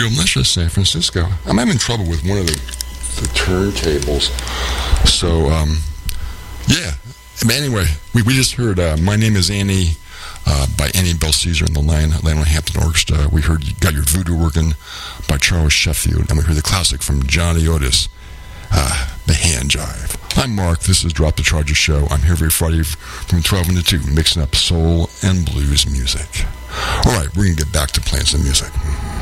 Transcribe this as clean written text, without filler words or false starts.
delicious San Francisco. I'm having trouble with one of the turntables. So, yeah. But anyway, we just heard My Name is Annie by Annie Bell Caesar and the Lionel Hampton Orchestra. We heard You Got Your Voodoo Working by Charles Sheffield. And we heard the classic from Johnny Otis, The Hand Jive. I'm Mark. This is Drop the Charger Show. I'm here every Friday from 12 to 2, mixing up soul and blues music. All right, we're going to get back to playing some music.